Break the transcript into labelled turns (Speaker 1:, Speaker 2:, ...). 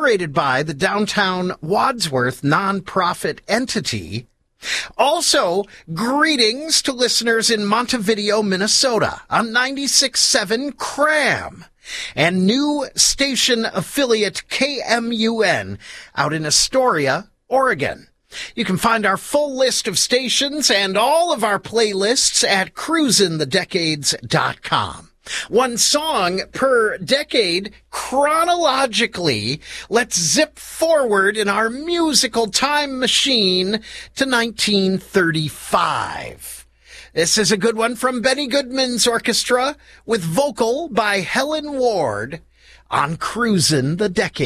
Speaker 1: operated by the Downtown Wadsworth nonprofit entity. Also, greetings to listeners in Montevideo, Minnesota on 96.7 Cram and new station affiliate KMUN out in Astoria, Oregon. You can find our full list of stations and all of our playlists at cruisinthedecades.com. One song per decade chronologically. Let's zip forward in our musical time machine to 1935. This is a good one from Benny Goodman's orchestra with vocal by Helen Ward on Cruisin' the Decades.